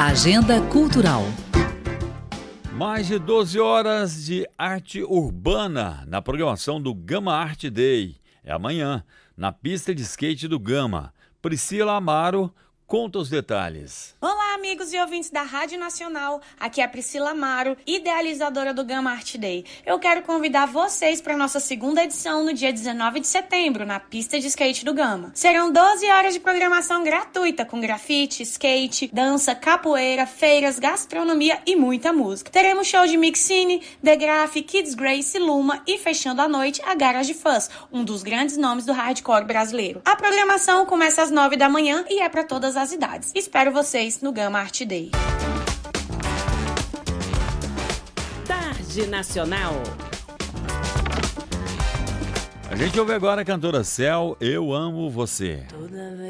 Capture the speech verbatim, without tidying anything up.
Agenda Cultural. Mais de doze horas de arte urbana na programação do Gama Art Day. É amanhã, na pista de skate do Gama. Priscila Amaro conta os detalhes. Olá, amigos e ouvintes da Rádio Nacional. Aqui é a Priscila Amaro, idealizadora do Gama Art Day. Eu quero convidar vocês para a nossa segunda edição no dia dezenove de setembro, na pista de skate do Gama. Serão doze horas de programação gratuita, com grafite, skate, dança, capoeira, feiras, gastronomia e muita música. Teremos show de Mixine, The Graph, Kids Grace, Luma e, fechando a noite, a Garage Fuzz, um dos grandes nomes do hardcore brasileiro. A programação começa às nove da manhã e é para todas as idades. Espero vocês no Gama Art Day. Tarde Nacional. A gente ouve agora a cantora Céu, Eu Amo Você. Toda vez